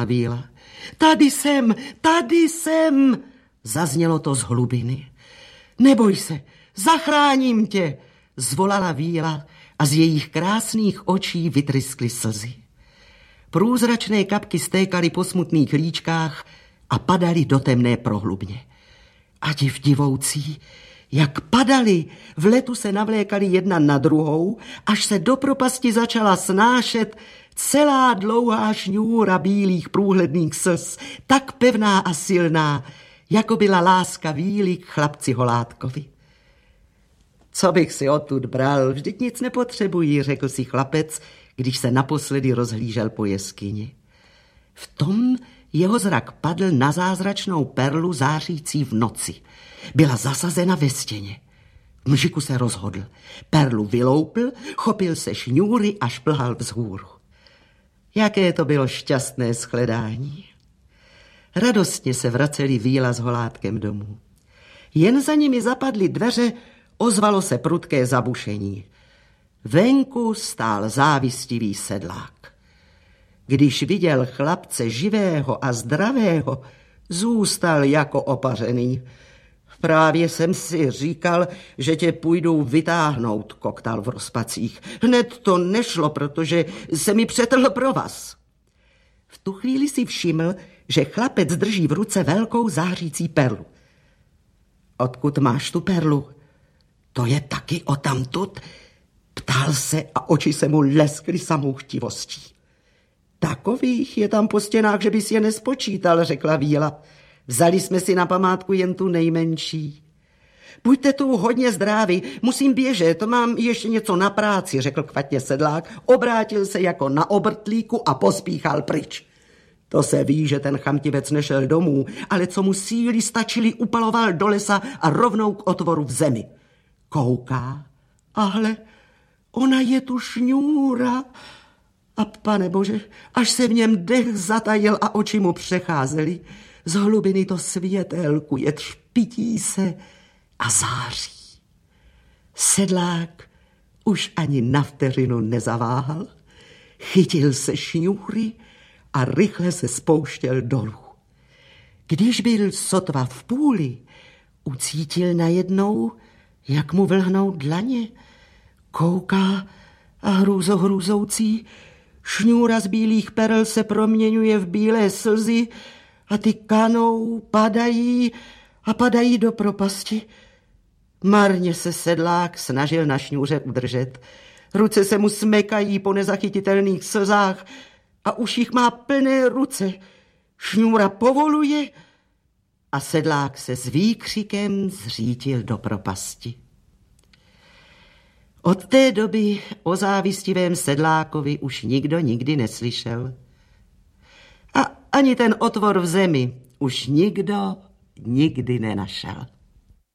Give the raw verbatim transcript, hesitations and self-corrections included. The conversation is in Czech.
volala víla. Tady jsem, tady jsem, zaznělo to z hlubiny. Neboj se, zachráním tě, zvolala víla a z jejich krásných očí vytryskly slzy. Průzračné kapky stékaly po smutných líčkách a padaly do temné prohlubně. A div divoucí, jak padali, v letu se navlékali jedna na druhou, až se do propasti začala snášet celá dlouhá šňůra bílých průhledných slz, tak pevná a silná, jako byla láska víly k chlapci Holátkovi. Co bych si odtud bral, vždyť nic nepotřebují, řekl si chlapec, když se naposledy rozhlížel po jeskyni. V tom jeho zrak padl na zázračnou perlu zářící v noci. Byla zasazena ve stěně. V mžiku se rozhodl. Perlu vyloupl, chopil se šňůry a šplhal vzhůru. Jaké to bylo šťastné shledání. Radostně se vraceli víla s Holátkem domů. Jen za nimi zapadly dveře, ozvalo se prudké zabušení. Venku stál závistivý sedlák. Když viděl chlapce živého a zdravého, zůstal jako opařený. Právě jsem si říkal, že tě půjdou vytáhnout, koktal v rozpacích. Hned to nešlo, protože se mi přetrhl provaz. V tu chvíli si všiml, že chlapec drží v ruce velkou zářící perlu. Odkud máš tu perlu? To je taky odtamtud? Ptal se a oči se mu leskly samou chtivostí. Takových je tam po stěnách, že bys je nespočítal, řekla víla. Vzali jsme si na památku jen tu nejmenší. Buďte tu hodně zdraví, musím běžet, mám ještě něco na práci, řekl kvatně sedlák, obrátil se jako na obrtlíku a pospíchal pryč. To se ví, že ten chamtivec nešel domů, ale co mu síly stačily, upaloval do lesa a rovnou k otvoru v zemi. Kouká, a hle, ona je tu šňůra. A pane bože, až se v něm dech zatajil a oči mu přecházely, z hlubiny to světélkuje, třpití se a září. Sedlák už ani na vteřinu nezaváhal, chytil se šňůry a rychle se spouštěl dolů. Když byl sotva v půli, ucítil najednou, jak mu vlhnou dlaně. Kouká a hrůzo hrůzoucí, šňůra z bílých perel se proměňuje v bílé slzy a ty kanou, padají a padají do propasti. Marně se sedlák snažil na šňůře udržet. Ruce se mu smekají po nezachytitelných slzách a už jich má plné ruce. Šňůra povoluje a sedlák se s výkřikem zřítil do propasti. Od té doby o závistivém sedlákovi už nikdo nikdy neslyšel. A ani ten otvor v zemi už nikdo nikdy nenašel.